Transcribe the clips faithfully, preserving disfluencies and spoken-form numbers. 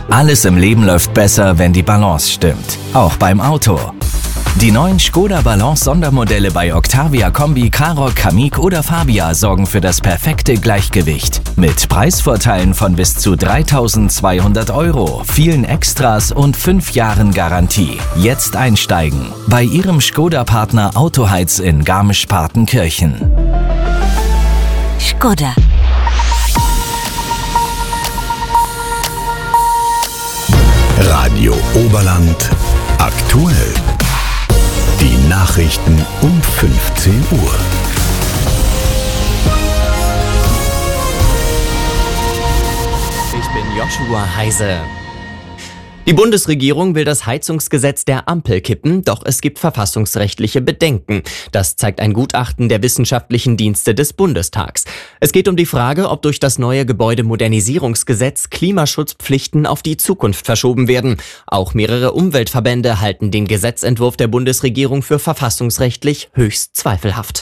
Alles im Leben läuft besser, wenn die Balance stimmt. Auch beim Auto. Die neuen Škoda Balance Sondermodelle bei Octavia Kombi, Karoq, Kamiq oder Fabia sorgen für das perfekte Gleichgewicht. Mit Preisvorteilen von bis zu dreitausendzweihundert Euro, vielen Extras und fünf Jahren Garantie. Jetzt einsteigen. Bei Ihrem Škoda-Partner Autoheiz in Garmisch-Partenkirchen. Škoda. Radio Oberland aktuell. Die Nachrichten um fünfzehn Uhr. Ich bin Joshua Heise. Die Bundesregierung will das Heizungsgesetz der Ampel kippen, doch es gibt verfassungsrechtliche Bedenken. Das zeigt ein Gutachten der wissenschaftlichen Dienste des Bundestags. Es geht um die Frage, ob durch das neue Gebäudemodernisierungsgesetz Klimaschutzpflichten auf die Zukunft verschoben werden. Auch mehrere Umweltverbände halten den Gesetzentwurf der Bundesregierung für verfassungsrechtlich höchst zweifelhaft.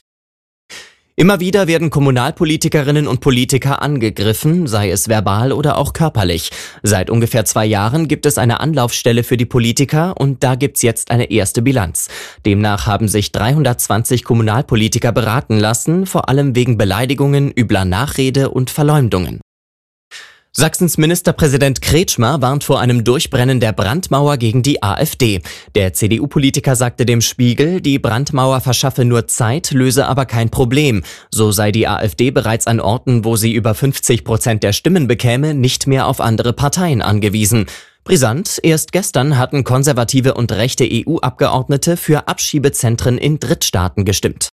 Immer wieder werden Kommunalpolitikerinnen und Politiker angegriffen, sei es verbal oder auch körperlich. Seit ungefähr zwei Jahren gibt es eine Anlaufstelle für die Politiker und da gibt's jetzt eine erste Bilanz. Demnach haben sich dreihundertzwanzig Kommunalpolitiker beraten lassen, vor allem wegen Beleidigungen, übler Nachrede und Verleumdungen. Sachsens Ministerpräsident Kretschmer warnt vor einem Durchbrennen der Brandmauer gegen die AfD. Der C D U-Politiker sagte dem Spiegel, die Brandmauer verschaffe nur Zeit, löse aber kein Problem. So sei die AfD bereits an Orten, wo sie über fünfzig Prozent der Stimmen bekäme, nicht mehr auf andere Parteien angewiesen. Brisant, erst gestern hatten konservative und rechte E U-Abgeordnete für Abschiebezentren in Drittstaaten gestimmt.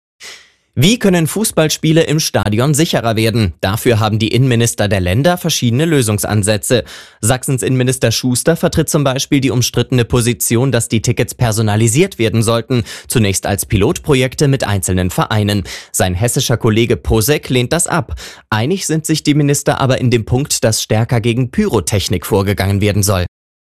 Wie können Fußballspiele im Stadion sicherer werden? Dafür haben die Innenminister der Länder verschiedene Lösungsansätze. Sachsens Innenminister Schuster vertritt zum Beispiel die umstrittene Position, dass die Tickets personalisiert werden sollten, zunächst als Pilotprojekte mit einzelnen Vereinen. Sein hessischer Kollege Posek lehnt das ab. Einig sind sich die Minister aber in dem Punkt, dass stärker gegen Pyrotechnik vorgegangen werden soll.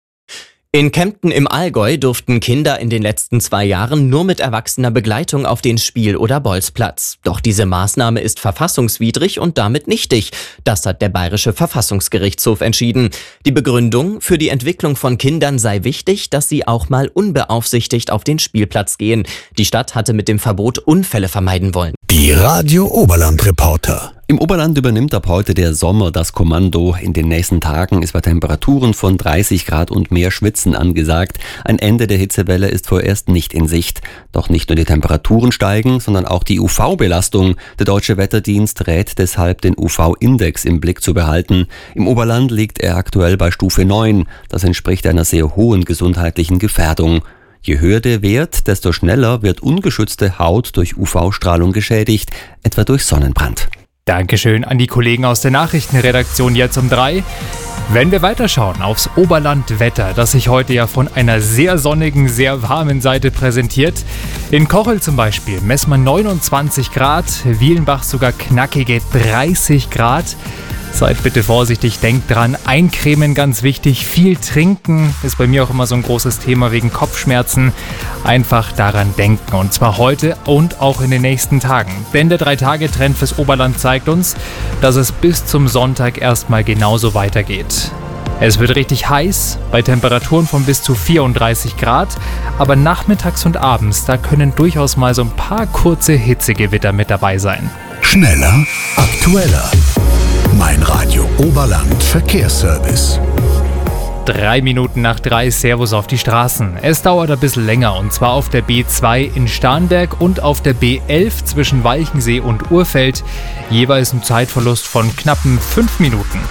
In Kempten im Allgäu durften Kinder in den letzten zwei Jahren nur mit erwachsener Begleitung auf den Spiel- oder Bolzplatz. Doch diese Maßnahme ist verfassungswidrig und damit nichtig. Das hat der Bayerische Verfassungsgerichtshof entschieden. Die Begründung: Für die Entwicklung von Kindern sei wichtig, dass sie auch mal unbeaufsichtigt auf den Spielplatz gehen. Die Stadt hatte mit dem Verbot Unfälle vermeiden wollen. Die Radio Oberland Reporter. Im Oberland übernimmt ab heute der Sommer das Kommando. In den nächsten Tagen ist bei Temperaturen von dreißig Grad und mehr Schwitzen angesagt. Ein Ende der Hitzewelle ist vorerst nicht in Sicht. Doch nicht nur die Temperaturen steigen, sondern auch die U V-Belastung. Der Deutsche Wetterdienst rät deshalb, den U V-Index im Blick zu behalten. Im Oberland liegt er aktuell bei Stufe neun. Das entspricht einer sehr hohen gesundheitlichen Gefährdung. Je höher der Wert, desto schneller wird ungeschützte Haut durch U V-Strahlung geschädigt, etwa durch Sonnenbrand. Dankeschön an die Kollegen aus der Nachrichtenredaktion jetzt um drei. Wenn wir weiterschauen aufs Oberlandwetter, das sich heute ja von einer sehr sonnigen, sehr warmen Seite präsentiert. In Kochel zum Beispiel messen wir neunundzwanzig Grad, Wielenbach sogar knackige dreißig Grad. Seid bitte vorsichtig, denkt dran, eincremen ganz wichtig, viel trinken, ist bei mir auch immer so ein großes Thema wegen Kopfschmerzen. Einfach daran denken und zwar heute und auch in den nächsten Tagen. Denn der drei-Tage-Trend fürs Oberland zeigt uns, dass es bis zum Sonntag erstmal genauso weitergeht. Es wird richtig heiß, bei Temperaturen von bis zu vierunddreißig Grad, aber nachmittags und abends, da können durchaus mal so ein paar kurze Hitzegewitter mit dabei sein. Schneller, aktueller. Mein Radio Oberland Verkehrsservice. Drei Minuten nach drei, Servus auf die Straßen. Es dauert ein bisschen länger und zwar auf der B zwei in Starnberg und auf der B elf zwischen Walchensee und Urfeld. Jeweils ein Zeitverlust von knappen fünf Minuten.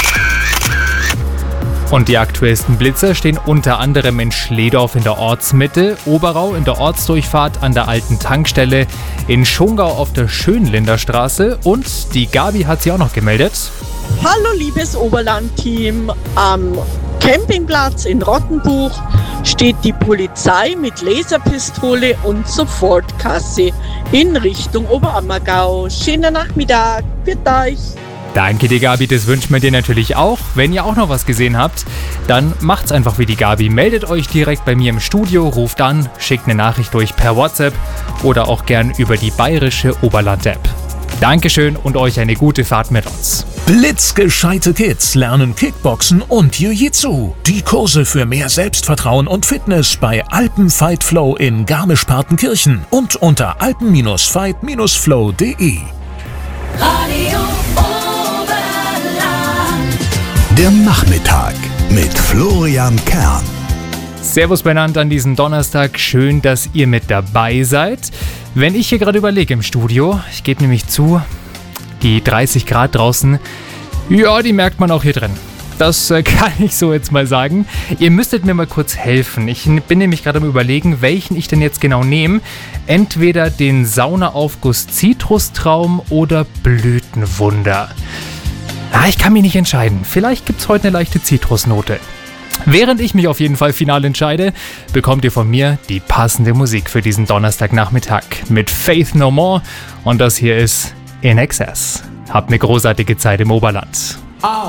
Und die aktuellsten Blitzer stehen unter anderem in Schledorf in der Ortsmitte, Oberau in der Ortsdurchfahrt an der alten Tankstelle, in Schongau auf der Schönlinder Straße und die Gabi hat sie auch noch gemeldet. Hallo liebes Oberland-Team, am Campingplatz in Rottenbuch steht die Polizei mit Laserpistole und Sofortkasse in Richtung Oberammergau. Schönen Nachmittag, für euch! Danke dir, Gabi, das wünschen wir dir natürlich auch. Wenn ihr auch noch was gesehen habt, dann macht's einfach wie die Gabi. Meldet euch direkt bei mir im Studio, ruft an, schickt eine Nachricht durch per WhatsApp oder auch gern über die bayerische Oberland-App. Dankeschön und euch eine gute Fahrt mit uns. Blitzgescheite Kids lernen Kickboxen und Jiu-Jitsu. Die Kurse für mehr Selbstvertrauen und Fitness bei Alpen Fight Flow in Garmisch-Partenkirchen und unter alpen Fight Flow punkt de. Radio Oberland. Der Nachmittag mit Florian Kern. Servus benannt an diesem Donnerstag, schön, dass ihr mit dabei seid. Wenn ich hier gerade überlege im Studio, ich gebe nämlich zu, die dreißig Grad draußen, ja, die merkt man auch hier drin. Das äh, kann ich so jetzt mal sagen. Ihr müsstet mir mal kurz helfen. Ich bin nämlich gerade am Überlegen, welchen ich denn jetzt genau nehme. Entweder den Saunaaufguss Zitrustraum oder Blütenwunder. Ah, ich kann mich nicht entscheiden. Vielleicht gibt es heute eine leichte Zitrusnote. Während ich mich auf jeden Fall final entscheide, bekommt ihr von mir die passende Musik für diesen Donnerstagnachmittag mit Faith No More. Und das hier ist In Excess. Habt eine großartige Zeit im Oberland. Oh.